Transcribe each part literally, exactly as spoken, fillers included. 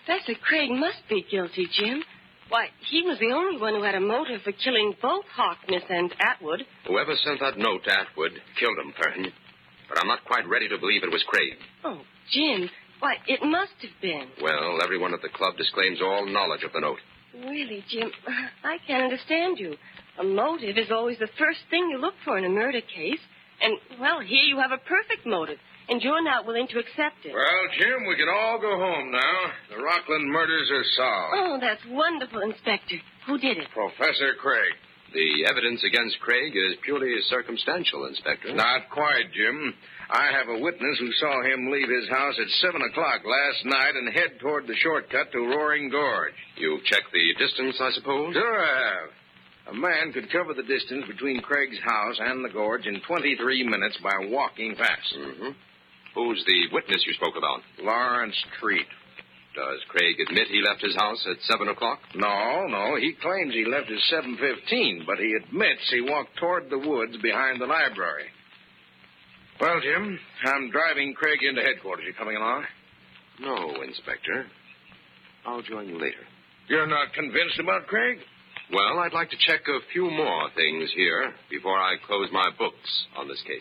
Professor Craig must be guilty, Jim. Why, he was the only one who had a motive for killing both Harkness and Atwood. Whoever sent that note to Atwood killed him, Fern. But I'm not quite ready to believe it was Craig. Oh, Jim, why, it must have been. Well, everyone at the club disclaims all knowledge of the note. Really, Jim, I can't understand you. A motive is always the first thing you look for in a murder case. And, well, here you have a perfect motive, and you're not willing to accept it. Well, Jim, we can all go home now. The Rockland murders are solved. Oh, that's wonderful, Inspector. Who did it? Professor Craig. The evidence against Craig is purely circumstantial, Inspector. Not quite, Jim. I have a witness who saw him leave his house at seven o'clock last night and head toward the shortcut to Roaring Gorge. You've checked the distance, I suppose? Sure I have. A man could cover the distance between Craig's house and the gorge in twenty-three minutes by walking fast. Mm-hmm. Who's the witness you spoke about? Lawrence Treat. Does Craig admit he left his house at seven o'clock? No, no. He claims he left at seven fifteen, but he admits he walked toward the woods behind the library. Well, Jim, I'm driving Craig into headquarters. You coming along? No, Inspector. I'll join you later. You're not convinced about Craig? Well, I'd like to check a few more things here before I close my books on this case.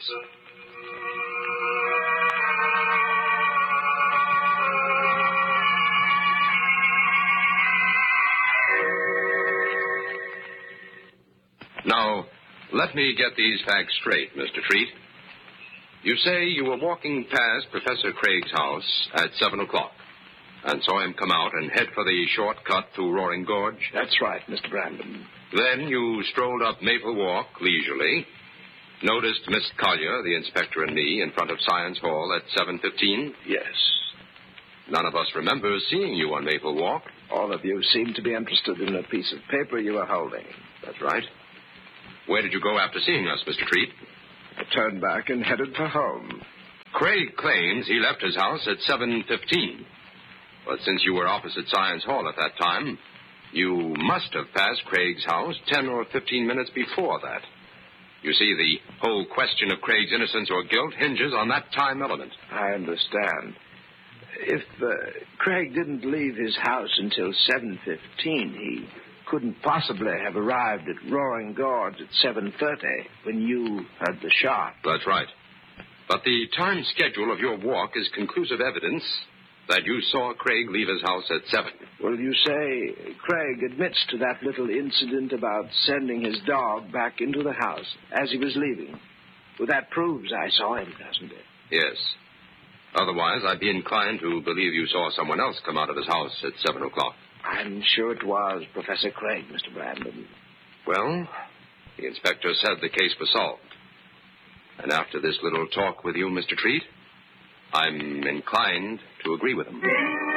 Now, let me get these facts straight, Mister Treat. You say you were walking past Professor Craig's house at seven o'clock and saw him come out and head for the shortcut to Roaring Gorge? That's right, Mister Brandon. Then you strolled up Maple Walk leisurely, noticed Miss Collier, the inspector, and me in front of Science Hall at seven fifteen? Yes. None of us remembers seeing you on Maple Walk. All of you seem to be interested in a piece of paper you are holding. That's right. Where did you go after seeing us, Mister Treat? I turned back and headed for home. Craig claims he left his house at seven fifteen. But since you were opposite Science Hall at that time, you must have passed Craig's house ten or fifteen minutes before that. You see, the whole question of Craig's innocence or guilt hinges on that time element. I understand. If uh, Craig didn't leave his house until seven fifteen, he couldn't possibly have arrived at Roaring Gorge at seven thirty when you heard the shot. That's right. But the time schedule of your walk is conclusive evidence that you saw Craig leave his house at seven. Well, you say Craig admits to that little incident about sending his dog back into the house as he was leaving. Well, that proves I saw him, doesn't it? Yes. Otherwise, I'd be inclined to believe you saw someone else come out of his house at seven o'clock. I'm sure it was Professor Craig, Mister Brandon. Well, the inspector said the case was solved. And after this little talk with you, Mister Treat, I'm inclined to agree with him.